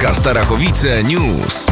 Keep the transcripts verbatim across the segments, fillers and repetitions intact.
S K Starachowice News.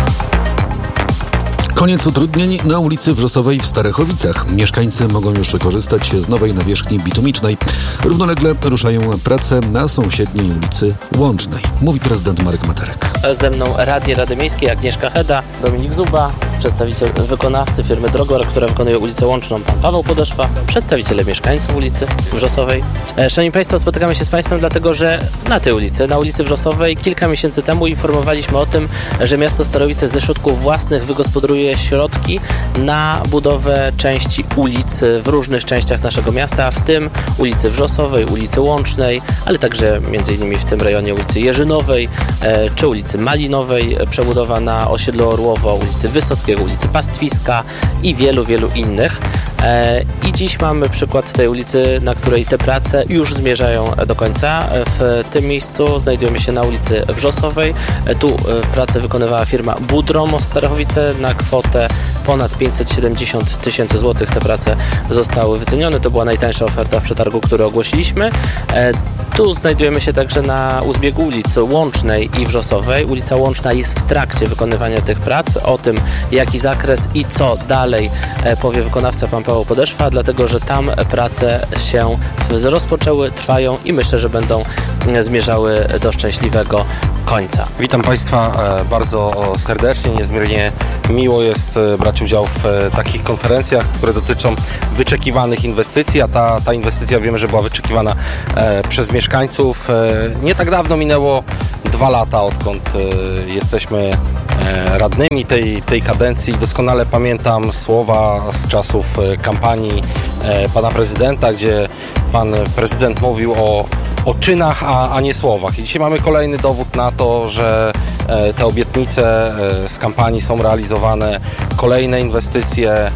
Koniec utrudnień na ulicy Wrzosowej w Starachowicach. Mieszkańcy mogą już korzystać z nowej nawierzchni bitumicznej. Równolegle ruszają prace na sąsiedniej ulicy Łącznej, mówi prezydent Marek Materek. Ze mną radni Rady Miejskiej Agnieszka Heda, Dominik Zuba, przedstawiciel wykonawcy firmy Drogor, która wykonuje ulicę Łączną, pan Paweł Podeszwa, przedstawiciele mieszkańców ulicy Wrzosowej. Szanowni Państwo, spotykamy się z Państwem dlatego, że na tej ulicy, na ulicy Wrzosowej kilka miesięcy temu informowaliśmy o tym, że miasto Starowice ze środków własnych wygospodaruje środki na budowę części ulic w różnych częściach naszego miasta, w tym ulicy Wrzosowej, ulicy Łącznej, ale także między innymi w tym rejonie ulicy Jerzynowej czy ulicy Malinowej, przebudowa na osiedlu Orłowo, ulicy Wysockiego, ulicy Pastwiska i wielu, wielu innych. I dziś mamy przykład tej ulicy, na której te prace już zmierzają do końca. W tym miejscu znajdujemy się na ulicy Wrzosowej. Tu pracę wykonywała firma Budromo Starachowice na kwotę ponad pięćset siedemdziesiąt tysięcy złotych. Te prace zostały wycenione. To była najtańsza oferta w przetargu, który ogłosiliśmy. Tu znajdujemy się także na u zbiegu ulic Łącznej i Wrzosowej. Ulica Łączna jest w trakcie wykonywania tych prac. O tym, jaki zakres i co dalej, powie wykonawca pan Paweł Podeszwa, dlatego że tam prace się rozpoczęły, trwają i myślę, że będą zmierzały do szczęśliwego końca. Witam Państwa bardzo serdecznie, niezmiernie miło jest brać udział w takich konferencjach, które dotyczą wyczekiwanych inwestycji, a ta, ta inwestycja wiemy, że była wyczekiwana przez mieszkańców. Nie tak dawno minęło dwa lata, odkąd jesteśmy radnymi tej, tej kadencji. Doskonale pamiętam słowa z czasów kampanii pana prezydenta, gdzie pan prezydent mówił o, o czynach, a, a nie słowach. I dzisiaj mamy kolejny dowód na to, że te obietnice z kampanii są realizowane. Kolejne inwestycje e,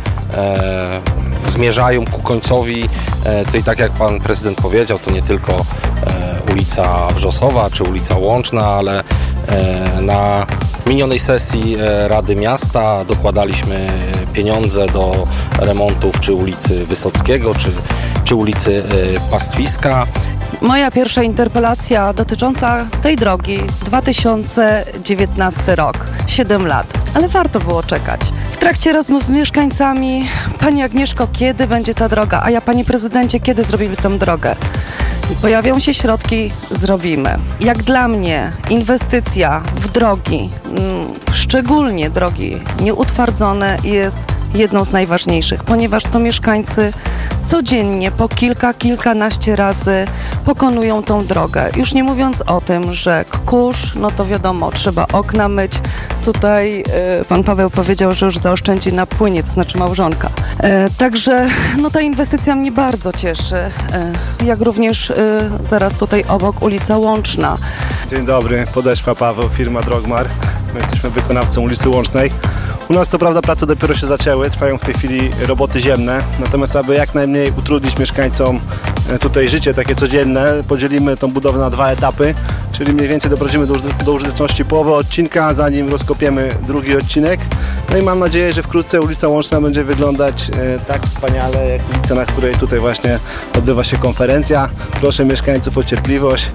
zmierzają ku końcowi. E, to i tak jak pan prezydent powiedział, to nie tylko e, ulica Wrzosowa czy ulica Łączna, ale e, na minionej sesji Rady Miasta dokładaliśmy pieniądze do remontów czy ulicy Wysockiego, czy, czy ulicy Pastwiska. Moja pierwsza interpelacja dotycząca tej drogi, dwa tysiące dziewiętnasty rok, siedem lat, ale warto było czekać. W trakcie rozmów z mieszkańcami, pani Agnieszko, kiedy będzie ta droga, a ja, panie prezydencie, kiedy zrobimy tę drogę? Pojawią się środki, zrobimy. Jak dla mnie inwestycja w drogi, szczególnie drogi nieutwardzone, jest jedną z najważniejszych, ponieważ to mieszkańcy codziennie po kilka, kilkanaście razy pokonują tą drogę. Już nie mówiąc o tym, że kurz, no to wiadomo, trzeba okna myć. Tutaj y, pan Paweł powiedział, że już zaoszczędzi na płynie, to znaczy małżonka. Y, także no ta inwestycja mnie bardzo cieszy. Y, jak również y, zaraz tutaj obok ulica Łączna. Dzień dobry, Podeszwa Paweł, firma Drogmar. My jesteśmy wykonawcą ulicy Łącznej. U nas to prawda prace dopiero się zaczęły, trwają w tej chwili roboty ziemne, natomiast aby jak najmniej utrudnić mieszkańcom tutaj życie takie codzienne, podzielimy tą budowę na dwa etapy, czyli mniej więcej doprowadzimy do, do użyteczności połowę odcinka, zanim rozkopiemy drugi odcinek. No i mam nadzieję, że wkrótce ulica Łączna będzie wyglądać e, tak wspaniale jak ulica, na której tutaj właśnie odbywa się konferencja. Proszę mieszkańców o cierpliwość.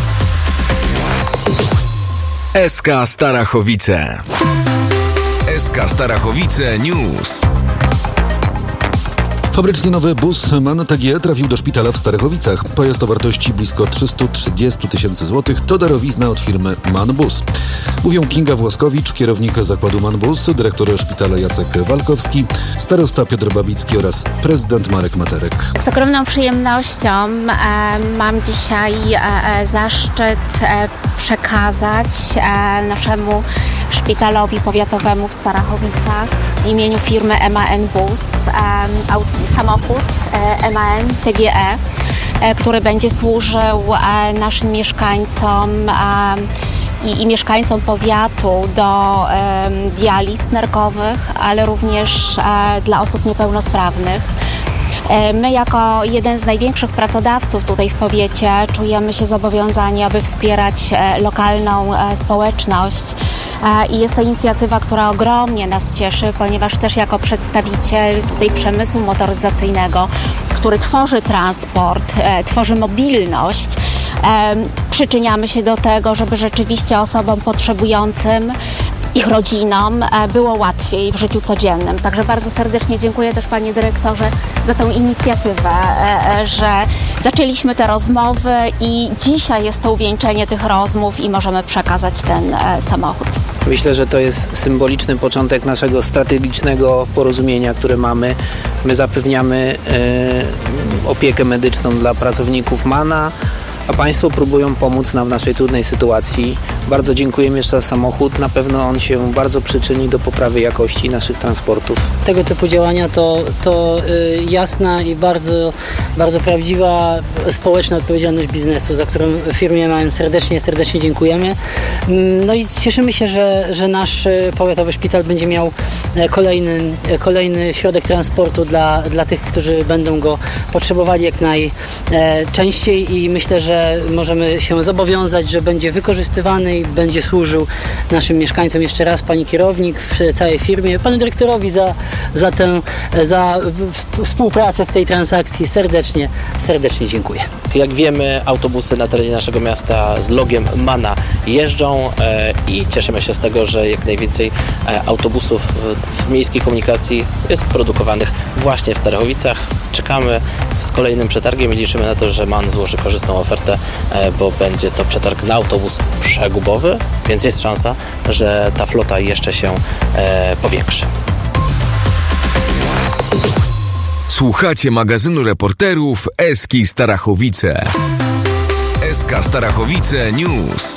S K Starachowice. S K Starachowice News. Fabrycznie nowy bus MAN T G E trafił do szpitala w Starachowicach. Pojazd o wartości blisko trzysta trzydzieści tysięcy złotych to darowizna od firmy MAN Bus. Mówią Kinga Włoskowicz, kierownik zakładu MAN Bus, dyrektor szpitala Jacek Walkowski, starosta Piotr Babicki oraz prezydent Marek Materek. Z ogromną przyjemnością e, mam dzisiaj e, zaszczyt e, przekazać e, naszemu szpitalowi powiatowemu w Starachowicach w imieniu firmy M A N Bus e, samochód e, M A N T G E, e, który będzie służył e, naszym mieszkańcom e, i, i mieszkańcom powiatu do e, dializ nerkowych, ale również e, dla osób niepełnosprawnych. My jako jeden z największych pracodawców tutaj w powiecie czujemy się zobowiązani, aby wspierać lokalną społeczność i jest to inicjatywa, która ogromnie nas cieszy, ponieważ też jako przedstawiciel tutaj przemysłu motoryzacyjnego, który tworzy transport, tworzy mobilność, Przyczyniamy się do tego, żeby rzeczywiście osobom potrzebującym, ich rodzinom było łatwiej w życiu codziennym. Także bardzo serdecznie dziękuję też panie dyrektorze za tę inicjatywę, że zaczęliśmy te rozmowy i dzisiaj jest to uwieńczenie tych rozmów i możemy przekazać ten samochód. Myślę, że to jest symboliczny początek naszego strategicznego porozumienia, które mamy. My zapewniamy e, opiekę medyczną dla pracowników MAN-a, a Państwo próbują pomóc nam w naszej trudnej sytuacji. Bardzo dziękujemy jeszcze za samochód. Na pewno on się bardzo przyczyni do poprawy jakości naszych transportów. Tego typu działania to, to y, jasna i bardzo, bardzo prawdziwa społeczna odpowiedzialność biznesu, za którą firmie M A N serdecznie, serdecznie dziękujemy. No i cieszymy się, że, że nasz powiatowy szpital będzie miał kolejny, kolejny środek transportu dla, dla tych, którzy będą go potrzebowali jak najczęściej i myślę, że możemy się zobowiązać, że będzie wykorzystywany i będzie służył naszym mieszkańcom. Jeszcze raz pani kierownik w całej firmie, panu dyrektorowi za, za tę za współpracę w tej transakcji serdecznie, serdecznie dziękuję. Jak wiemy, autobusy na terenie naszego miasta z logiem MAN-a jeżdżą e, i cieszymy się z tego, że jak najwięcej e, autobusów w, w miejskiej komunikacji jest produkowanych właśnie w Starachowicach. Czekamy z kolejnym przetargiem i liczymy na to, że MAN złoży korzystną ofertę, e, bo będzie to przetarg na autobus przegubowy, więc jest szansa, że ta flota jeszcze się e, powiększy. Słuchacie magazynu reporterów Eski Starachowice. S K Starachowice News.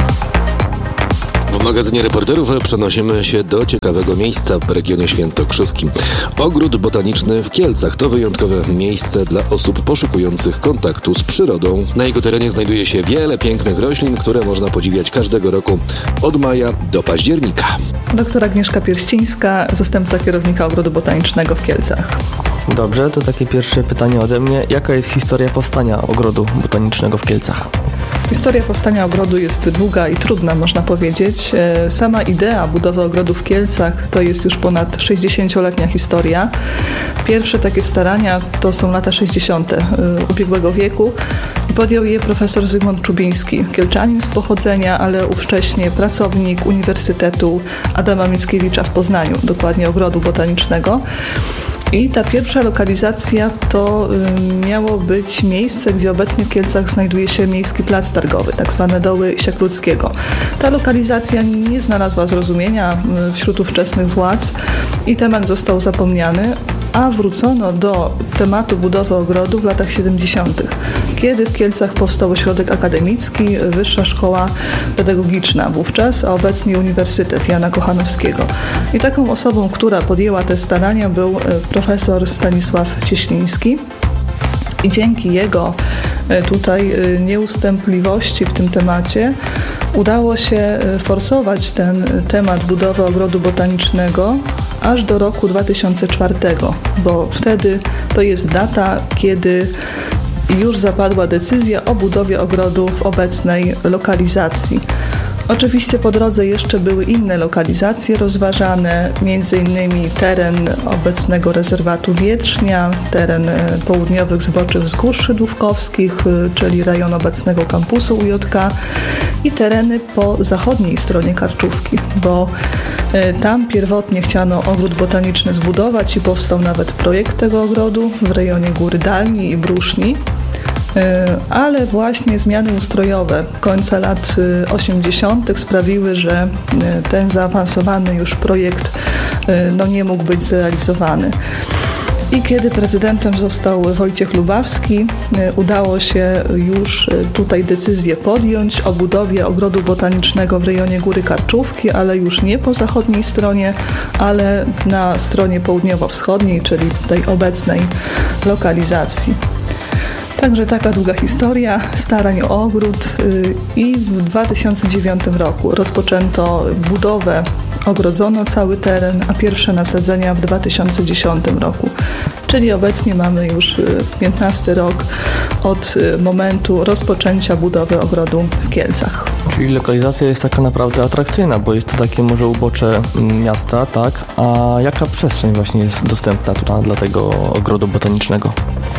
W magazynie reporterów przenosimy się do ciekawego miejsca w regionie świętokrzyskim. Ogród botaniczny w Kielcach to wyjątkowe miejsce dla osób poszukujących kontaktu z przyrodą. Na jego terenie znajduje się wiele pięknych roślin, które można podziwiać każdego roku od maja do października. Doktor Agnieszka Pierścińska, zastępca kierownika Ogrodu Botanicznego w Kielcach. Dobrze, to takie pierwsze pytanie ode mnie. Jaka jest historia powstania Ogrodu Botanicznego w Kielcach? Historia powstania ogrodu jest długa i trudna, można powiedzieć. Sama idea budowy ogrodu w Kielcach to jest już ponad sześćdziesięcioletnia historia. Pierwsze takie starania to są lata sześćdziesiąte ubiegłego wieku. Podjął je profesor Zygmunt Czubiński, kielczanin z pochodzenia, ale ówcześnie pracownik Uniwersytetu Adama Mickiewicza w Poznaniu, dokładnie Ogrodu Botanicznego. I ta pierwsza lokalizacja to y, miało być miejsce, gdzie obecnie w Kielcach znajduje się Miejski Plac Targowy, tak zwane Doły Siekludzkiego. Ta lokalizacja nie znalazła zrozumienia y, wśród ówczesnych władz i temat został zapomniany, a wrócono do tematu budowy ogrodu w latach siedemdziesiątych, kiedy w Kielcach powstał ośrodek akademicki, Wyższa Szkoła Pedagogiczna wówczas, a obecnie Uniwersytet Jana Kochanowskiego. I taką osobą, która podjęła te starania, był profesor Stanisław Cieśliński. I dzięki jego tutaj nieustępliwości w tym temacie udało się forsować ten temat budowy ogrodu botanicznego aż do roku dwa tysiące czwartego, bo wtedy to jest data, kiedy już zapadła decyzja o budowie ogrodu w obecnej lokalizacji. Oczywiście po drodze jeszcze były inne lokalizacje rozważane, między innymi teren obecnego rezerwatu Wietrznia, teren południowych zboczych wzgórz szydłówkowskich, czyli rejon obecnego kampusu U J K i tereny po zachodniej stronie Karczówki, bo tam pierwotnie chciano ogród botaniczny zbudować i powstał nawet projekt tego ogrodu w rejonie Góry Dalni i Bruszni. Ale właśnie zmiany ustrojowe końca lat osiemdziesiątych sprawiły, że ten zaawansowany już projekt no, nie mógł być zrealizowany. I kiedy prezydentem został Wojciech Lubawski, udało się już tutaj decyzję podjąć o budowie ogrodu botanicznego w rejonie Góry Karczówki, ale już nie po zachodniej stronie, ale na stronie południowo-wschodniej, czyli tej obecnej lokalizacji. Także taka długa historia starań o ogród i w dwa tysiące dziewiątym roku rozpoczęto budowę, ogrodzono cały teren, a pierwsze nasadzenia w dwa tysiące dziesiątym roku. Czyli obecnie mamy już piętnasty rok od momentu rozpoczęcia budowy ogrodu w Kielcach. Czyli lokalizacja jest taka naprawdę atrakcyjna, bo jest to takie może ubocze miasta, tak? A jaka przestrzeń właśnie jest dostępna tutaj dla tego ogrodu botanicznego?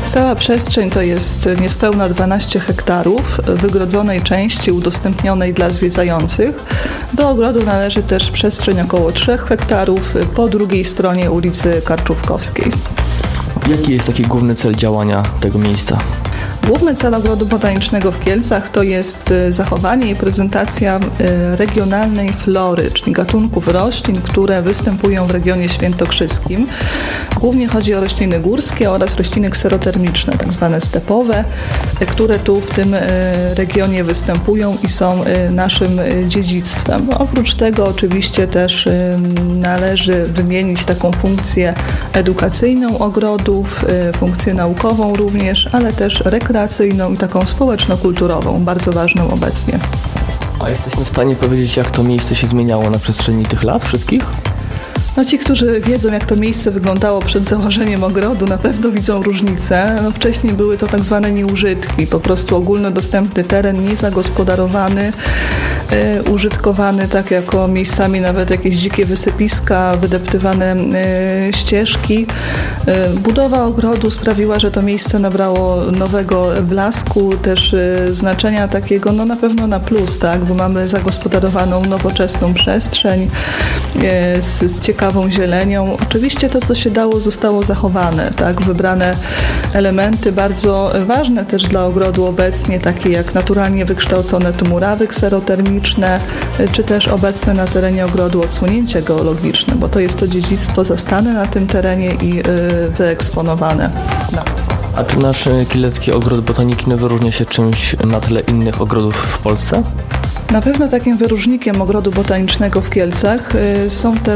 Cała przestrzeń to jest niespełna dwanaście hektarów wygrodzonej części udostępnionej dla zwiedzających. Do ogrodu należy też przestrzeń około trzech hektarów po drugiej stronie ulicy Karczówkowskiej. Jaki jest taki główny cel działania tego miejsca? Główny cel Ogrodu Botanicznego w Kielcach to jest zachowanie i prezentacja regionalnej flory, czyli gatunków roślin, które występują w regionie świętokrzyskim. Głównie chodzi o rośliny górskie oraz rośliny kserotermiczne, tak zwane stepowe, które tu w tym regionie występują i są naszym dziedzictwem. Oprócz tego oczywiście też należy wymienić taką funkcję edukacyjną ogrodów, funkcję naukową również, ale też rekreacyjną i taką społeczno-kulturową, bardzo ważną obecnie. A jesteśmy w stanie powiedzieć, jak to miejsce się zmieniało na przestrzeni tych lat wszystkich? No ci, którzy wiedzą, jak to miejsce wyglądało przed założeniem ogrodu, na pewno widzą różnicę. No, wcześniej były to tak zwane nieużytki, po prostu ogólnodostępny teren, niezagospodarowany, y, użytkowany tak jako miejscami nawet jakieś dzikie wysypiska, wydeptywane y, ścieżki. Y, budowa ogrodu sprawiła, że to miejsce nabrało nowego blasku, też y, znaczenia takiego, no na pewno na plus, tak, bo mamy zagospodarowaną, nowoczesną przestrzeń y, z, z ciekawą zielenią. Oczywiście to, co się dało, zostało zachowane, tak? Wybrane elementy bardzo ważne też dla ogrodu obecnie, takie jak naturalnie wykształcone tu murawy kserotermiczne, czy też obecne na terenie ogrodu odsłonięcie geologiczne, bo to jest to dziedzictwo zastane na tym terenie i wyeksponowane. No. A czy nasz Kielecki Ogród Botaniczny wyróżnia się czymś na tle innych ogrodów w Polsce? Na pewno takim wyróżnikiem Ogrodu Botanicznego w Kielcach są te